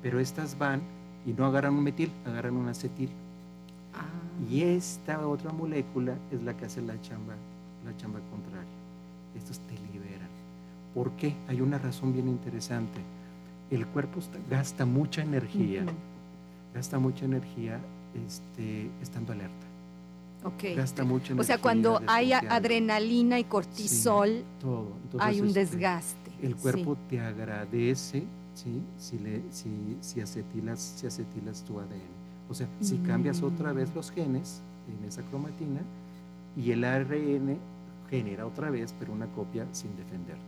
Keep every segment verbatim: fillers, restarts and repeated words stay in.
pero estas van y no agarran un metil, agarran un acetil. Ah. Y esta otra molécula es la que hace la chamba, la chamba contraria. Estos te liberan. ¿Por qué? Hay una razón bien interesante. El cuerpo está, gasta mucha energía, uh-huh. gasta mucha energía este, estando alerta. Okay. Gasta mucha energía. O sea, cuando hay adrenalina y cortisol, sí, todo. Entonces, hay un este, desgaste. El cuerpo sí. te agradece, ¿sí? si, le, si, si, acetilas, si acetilas tu A D N. O sea, si mm. cambias otra vez los genes en esa cromatina y el A R N genera otra vez, pero una copia sin defenderte.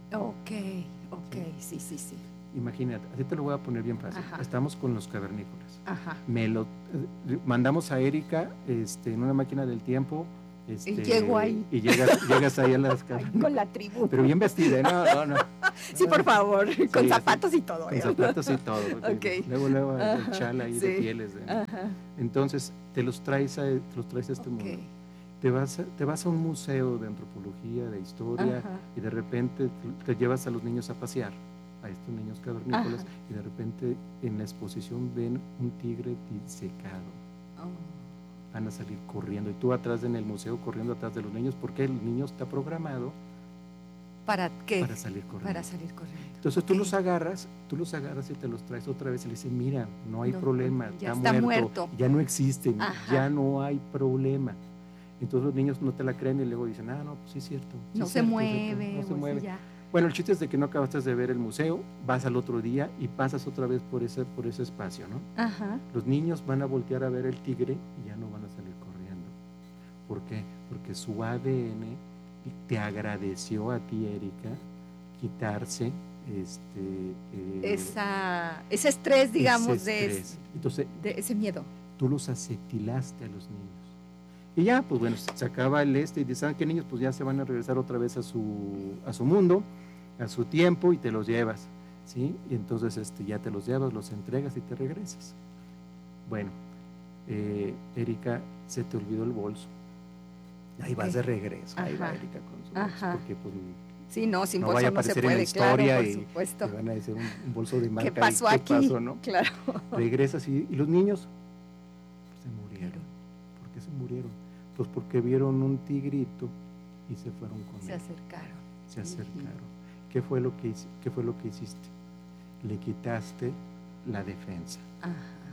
Ok, ok, sí, sí, sí. sí. Imagínate, así te lo voy a poner bien fácil. Ajá. Estamos con los cavernícolas. Ajá. Me lo, eh, mandamos a Erika este, en una máquina del tiempo. Este, y llego ahí. Y llegas, llegas ahí a las cavernícolas. Con la tribu. Pero bien vestida, no, no, no. Sí, por favor, sí, con zapatos y todo. Con ¿eh? zapatos y todo. Okay. Luego, luego Ajá. el chala ahí sí. de pieles. De, Ajá. Entonces, te los traes a, te los traes a este okay. mundo. Te vas, a, te vas a un museo de antropología, de historia, Ajá. y de repente te, te llevas a los niños a pasear, a estos niños cavernícolas, Ajá. y de repente en la exposición ven un tigre disecado. Oh. Van a salir corriendo, y tú atrás en el museo corriendo atrás de los niños, porque el niño está programado ¿Para qué? Para salir corriendo. Para salir corriendo. Entonces okay. tú los agarras, tú los agarras y te los traes otra vez y le dices, mira, no hay no, problema, ya está, está muerto, muerto, ya no existen, Ajá. ya no hay problema. Entonces los niños no te la creen y luego dicen, ah, no, pues sí es cierto. Sí no, es se cierto, mueve, cierto, no se pues mueve. Ya. Bueno, el chiste es de que no acabaste de ver el museo, vas al otro día y pasas otra vez por ese, por ese espacio, ¿no? Ajá. Los niños van a voltear a ver el tigre y ya no van a salir corriendo. ¿Por qué? Porque su A D N te agradeció a ti, Erika, quitarse este eh, Esa, ese estrés, digamos, ese estrés. De, Entonces, de ese miedo. Tú los acetilaste a los niños. Y ya, pues bueno, se acaba el este y dicen, ¿saben qué niños? Pues ya se van a regresar otra vez a su, a su mundo, a su tiempo y te los llevas, ¿sí? Y entonces este, ya te los llevas, los entregas y te regresas. Bueno, eh, Erika, se te olvidó el bolso. Ahí vas de regreso, Ajá. ahí va Erika con su bolso, Ajá. porque pues sí, no, sin no bolso vaya a no se puede, en la historia claro, por y supuesto. te van a decir un, un bolso de marca. ¿Qué pasó y, aquí? ¿Qué pasó, no? Claro. Regresas y, y los niños pues, se murieron. ¿Por qué se murieron? Pues porque vieron un tigrito y se fueron con se él. Se acercaron. Se acercaron. Uh-huh. ¿Qué fue lo que qué fue lo que hiciste? Le quitaste la defensa. Ajá.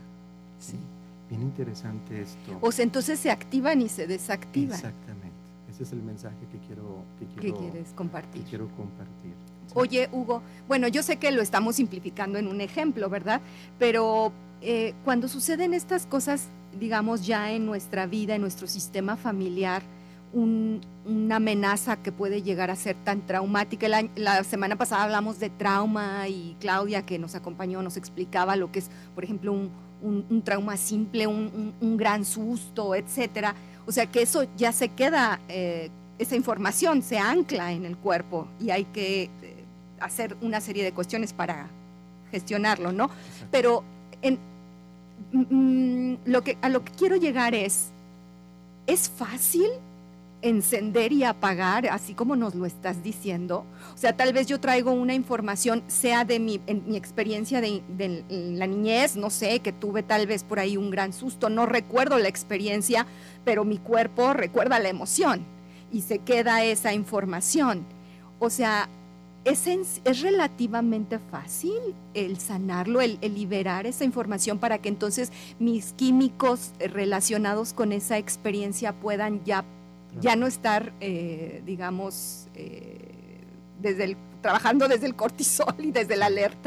Sí. ¿Sí? Bien interesante esto. O sea, entonces se activan y se desactivan. Exactamente. Ese es el mensaje que quiero que quiero, ¿Qué quieres compartir? Que quiero compartir. ¿Sí? Oye, Hugo, bueno, yo sé que lo estamos simplificando en un ejemplo, ¿verdad? Pero eh, cuando suceden estas cosas, digamos, ya en nuestra vida, en nuestro sistema familiar, un, una amenaza que puede llegar a ser tan traumática. La, la semana pasada hablamos de trauma y Claudia, que nos acompañó, nos explicaba lo que es, por ejemplo, un, un, un trauma simple, un, un, un gran susto, etcétera. O sea, que eso ya se queda, eh, esa información se ancla en el cuerpo y hay que eh, hacer una serie de cuestiones para gestionarlo, ¿no? Exacto. Pero en, mm, lo que, a lo que quiero llegar es, ¿es fácil encender y apagar, así como nos lo estás diciendo? O sea, tal vez yo traigo una información, sea de mi, en mi experiencia de, de la niñez, no sé, que tuve tal vez por ahí un gran susto, no recuerdo la experiencia, pero mi cuerpo recuerda la emoción y se queda esa información. O sea, ¿es, en, es relativamente fácil el sanarlo, el, el liberar esa información para que entonces mis químicos relacionados con esa experiencia puedan ya ya no estar, eh, digamos, eh, desde el, trabajando desde el cortisol y desde la alerta?